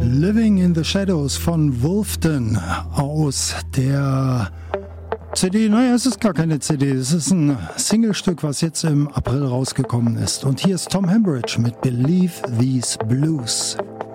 Living in the Shadows von Wolfden aus der CD. Naja, es ist gar keine CD, es ist ein Singlestück, was jetzt im April rausgekommen ist. Und hier ist Tom Hambridge mit Believe These Blues.